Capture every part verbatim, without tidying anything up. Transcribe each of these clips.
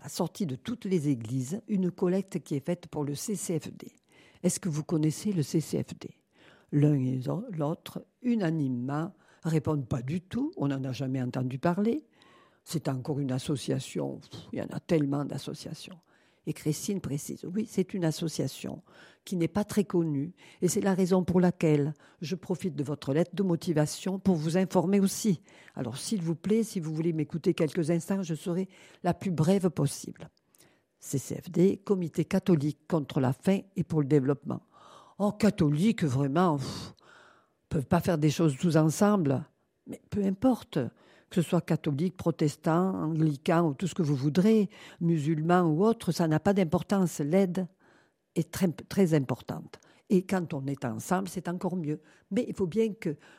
sortie de toutes les églises une collecte qui est faite pour le C C F D. Est-ce que vous connaissez le C C F D ? L'un et l'autre, unanimement, répondent pas du tout. On n'en a jamais entendu parler. C'est encore une association. Il y en a tellement d'associations. Et Christine précise, oui, c'est une association qui n'est pas très connue. Et c'est la raison pour laquelle je profite de votre lettre de motivation pour vous informer aussi. Alors, s'il vous plaît, si vous voulez m'écouter quelques instants, je serai la plus brève possible. C C F D, Comité catholique contre la faim et pour le développement. Oh, catholiques, vraiment, ne peuvent pas faire des choses tous ensemble. Mais peu importe, que ce soit catholique, protestant, anglican ou tout ce que vous voudrez, musulman ou autre, ça n'a pas d'importance. L'aide est très, très importante. Et quand on est ensemble, c'est encore mieux. Mais il faut bien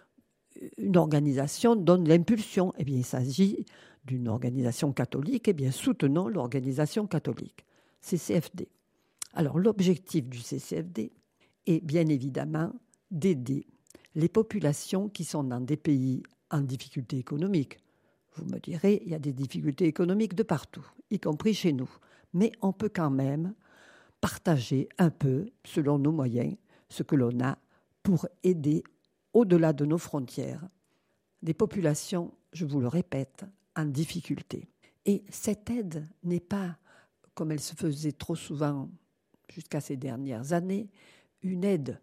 qu'une organisation donne l'impulsion. Eh bien, il s'agit d'une organisation catholique. Eh bien, soutenons l'organisation catholique, C C F D. Alors, l'objectif du C C F D est bien évidemment d'aider les populations qui sont dans des pays en difficulté économique. Vous me direz, il y a des difficultés économiques de partout, y compris chez nous. Mais on peut quand même partager un peu, selon nos moyens, ce que l'on a pour aider, au-delà de nos frontières, des populations, je vous le répète, en difficulté. Et cette aide n'est pas, comme elle se faisait trop souvent jusqu'à ces dernières années, une aide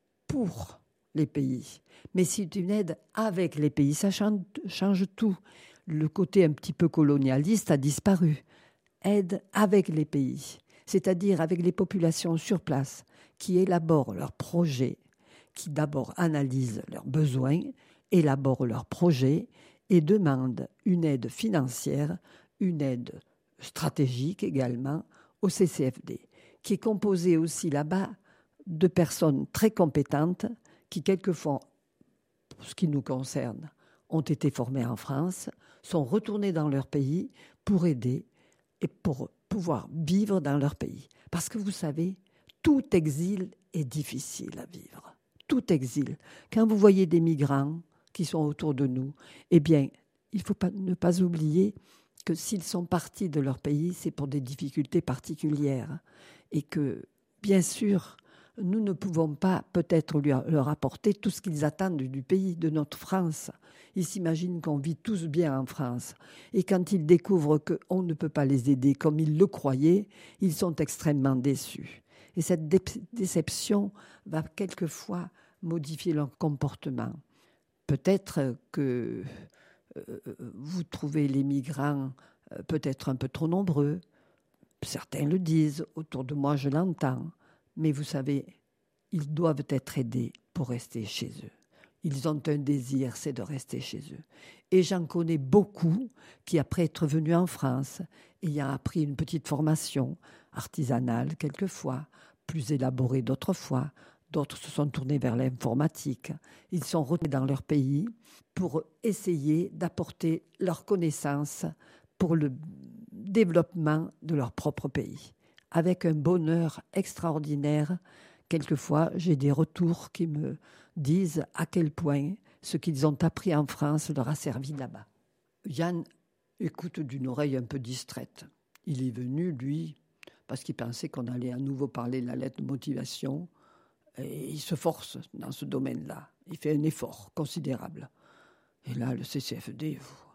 pour les pays. Mais c'est une aide avec les pays. Ça change, change tout. Le côté un petit peu colonialiste a disparu. Aide avec les pays, c'est-à-dire avec les populations sur place qui élaborent leurs projets, qui d'abord analysent leurs besoins, élaborent leurs projets et demandent une aide financière, une aide stratégique également au C C F D, qui est composé aussi là-bas de personnes très compétentes qui, quelquefois, pour ce qui nous concerne, ont été formées en France, sont retournées dans leur pays pour aider et pour pouvoir vivre dans leur pays. Parce que vous savez, tout exil est difficile à vivre. Tout exil. Quand vous voyez des migrants qui sont autour de nous, eh bien, il ne faut pas, ne pas oublier que s'ils sont partis de leur pays, c'est pour des difficultés particulières. Et que, bien sûr, nous ne pouvons pas peut-être lui, leur apporter tout ce qu'ils attendent du pays, de notre France. Ils s'imaginent qu'on vit tous bien en France. Et quand ils découvrent qu'on ne peut pas les aider comme ils le croyaient, ils sont extrêmement déçus. Et cette dé- déception va quelquefois modifier leur comportement. Peut-être que euh, vous trouvez les migrants euh, peut-être un peu trop nombreux. Certains le disent, autour de moi je l'entends. Mais vous savez, ils doivent être aidés pour rester chez eux. Ils ont un désir, c'est de rester chez eux. Et j'en connais beaucoup qui, après être venus en France, ayant appris une petite formation artisanale quelquefois, plus élaborée d'autres fois, d'autres se sont tournés vers l'informatique. Ils sont retournés dans leur pays pour essayer d'apporter leurs connaissances pour le développement de leur propre pays. Avec un bonheur extraordinaire. Quelquefois, j'ai des retours qui me disent à quel point ce qu'ils ont appris en France leur a servi là-bas. Yann écoute d'une oreille un peu distraite. Il est venu, lui, parce qu'il pensait qu'on allait à nouveau parler de la lettre de motivation. Et il se force dans ce domaine-là. Il fait un effort considérable. Et là, le C C F D,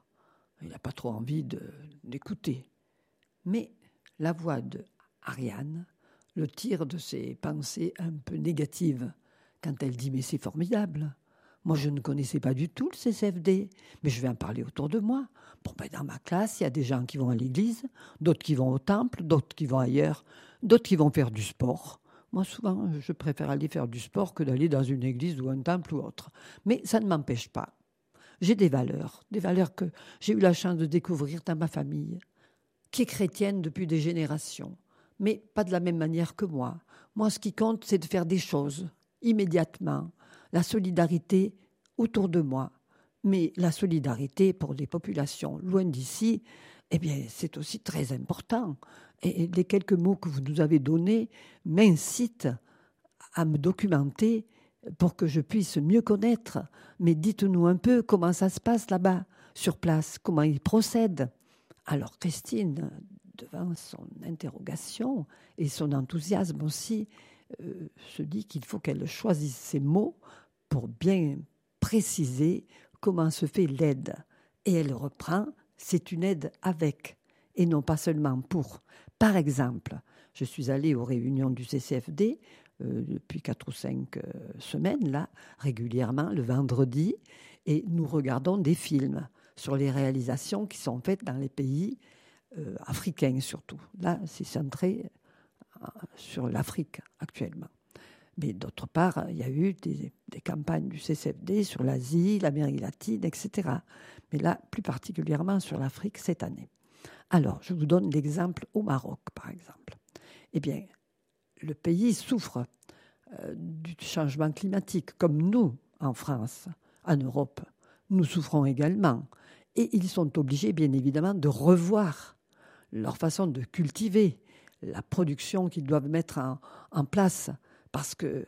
il n'a pas trop envie de, d'écouter. Mais la voix de Ariane le tire de ses pensées un peu négatives quand elle dit « mais c'est formidable, moi je ne connaissais pas du tout le C C F D, mais je vais en parler autour de moi. Bon, ben, dans ma classe, il y a des gens qui vont à l'église, d'autres qui vont au temple, d'autres qui vont ailleurs, d'autres qui vont faire du sport. Moi souvent, je préfère aller faire du sport que d'aller dans une église ou un temple ou autre. Mais ça ne m'empêche pas. J'ai des valeurs, des valeurs que j'ai eu la chance de découvrir dans ma famille, qui est chrétienne depuis des générations. Mais pas de la même manière que moi. Moi, ce qui compte, c'est de faire des choses immédiatement. La solidarité autour de moi. Mais la solidarité pour les populations loin d'ici, eh bien, c'est aussi très important. Et les quelques mots que vous nous avez donnés m'incitent à me documenter pour que je puisse mieux connaître. Mais dites-nous un peu comment ça se passe là-bas, sur place, comment ils procèdent. Alors, Christine devant son interrogation et son enthousiasme aussi, euh, se dit qu'il faut qu'elle choisisse ses mots pour bien préciser comment se fait l'aide. Et elle reprend, c'est une aide avec, et non pas seulement pour. Par exemple, je suis allée aux réunions du C C F D euh, depuis quatre ou cinq euh, semaines, là, régulièrement, le vendredi, et nous regardons des films sur les réalisations qui sont faites dans les pays euh, africains surtout. Là, c'est centré euh, sur l'Afrique actuellement. Mais d'autre part, il y a eu des, des campagnes du C C F D sur l'Asie, l'Amérique latine, et cetera. Mais là, plus particulièrement sur l'Afrique cette année. Alors, je vous donne l'exemple au Maroc, par exemple. Eh bien, le pays souffre euh, du changement climatique, comme nous, en France, en Europe. Nous souffrons également. Et ils sont obligés, bien évidemment, de revoir leur façon de cultiver, la production qu'ils doivent mettre en, en place, parce que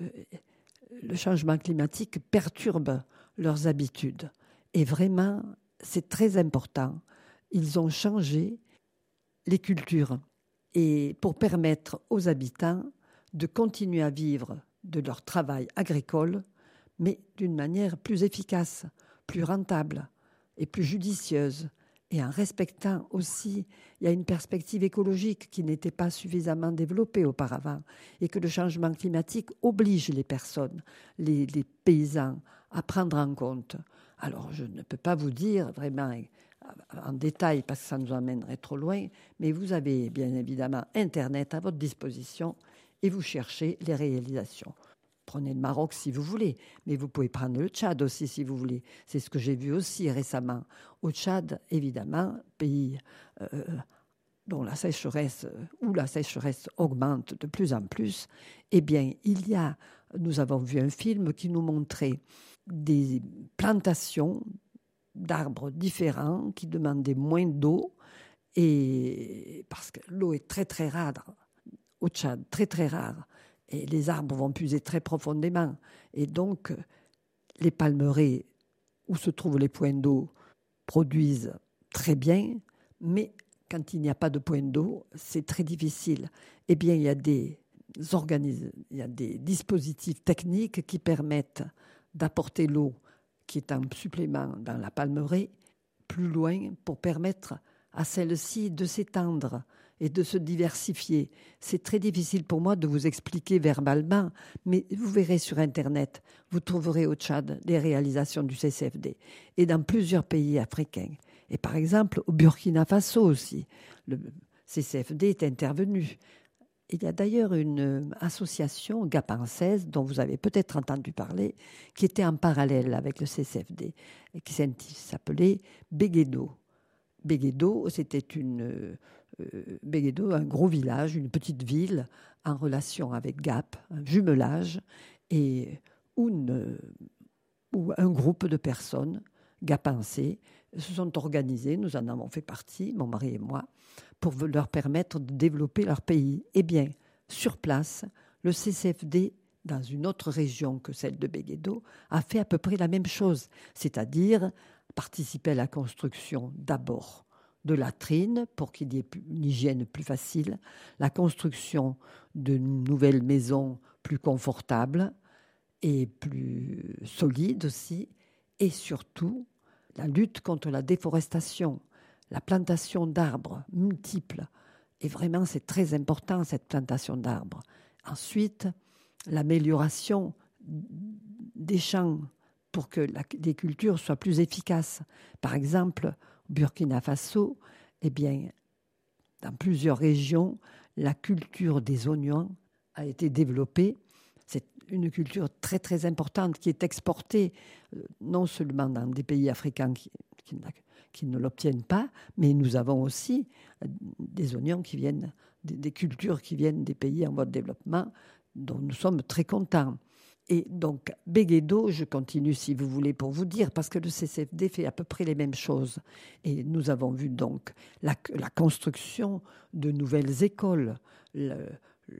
le changement climatique perturbe leurs habitudes. Et vraiment, c'est très important. Ils ont changé les cultures et pour permettre aux habitants de continuer à vivre de leur travail agricole, mais d'une manière plus efficace, plus rentable et plus judicieuse, et en respectant aussi, il y a une perspective écologique qui n'était pas suffisamment développée auparavant, et que le changement climatique oblige les personnes, les, les paysans, à prendre en compte. Alors, je ne peux pas vous dire vraiment en détail, parce que ça nous emmènerait trop loin, mais vous avez bien évidemment Internet à votre disposition, et vous cherchez les réalisations. Prenez le Maroc si vous voulez, mais vous pouvez prendre le Tchad aussi si vous voulez. C'est ce que j'ai vu aussi récemment. Au Tchad, évidemment, pays euh, dont la sécheresse, où la sécheresse augmente de plus en plus, eh bien, il y a, nous avons vu un film qui nous montrait des plantations d'arbres différents qui demandaient moins d'eau, et parce que l'eau est très très rare au Tchad, très très rare. Et les arbres vont puiser très profondément. Et donc, les palmeraies où se trouvent les points d'eau produisent très bien, mais quand il n'y a pas de point d'eau, c'est très difficile. Eh bien, il y a des organismes, il y a des dispositifs techniques qui permettent d'apporter l'eau qui est un supplément dans la palmeraie plus loin pour permettre à celle-ci de s'étendre et de se diversifier. C'est très difficile pour moi de vous expliquer verbalement, mais vous verrez sur Internet, vous trouverez au Tchad des réalisations du C C F D et dans plusieurs pays africains. Et par exemple, au Burkina Faso aussi, le C C F D est intervenu. Il y a d'ailleurs une association gapençaise dont vous avez peut-être entendu parler, qui était en parallèle avec le C C F D, et qui s'appelait Béguédo. Béguédo, c'était une, euh, Béguédo, un gros village, une petite ville en relation avec Gap, un jumelage, et où, une, où un groupe de personnes gapençais se sont organisées, nous en avons fait partie, mon mari et moi, pour leur permettre de développer leur pays. Eh bien, sur place, le C C F D, dans une autre région que celle de Béguédo, a fait à peu près la même chose, c'est-à-dire participer à la construction d'abord de latrines pour qu'il y ait une hygiène plus facile, la construction de nouvelles maisons plus confortables et plus solides aussi, et surtout la lutte contre la déforestation, la plantation d'arbres multiples. Et vraiment, c'est très important, cette plantation d'arbres. Ensuite, l'amélioration des champs pour que la, les cultures soient plus efficaces. Par exemple, au Burkina Faso, eh bien, dans plusieurs régions, la culture des oignons a été développée. C'est une culture très, très importante qui est exportée euh, non seulement dans des pays africains qui, qui, qui ne l'obtiennent pas, mais nous avons aussi euh, des oignons qui viennent, des, des cultures qui viennent des pays en voie de développement dont nous sommes très contents. Et donc, Béguédo, je continue si vous voulez pour vous dire, parce que le C C F D fait à peu près les mêmes choses. Et nous avons vu donc la, la construction de nouvelles écoles, le,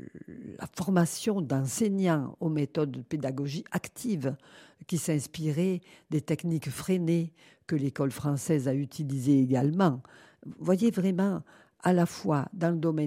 la formation d'enseignants aux méthodes de pédagogie active qui s'inspiraient des techniques freinées que l'école française a utilisées également. Vous voyez vraiment, à la fois dans le domaine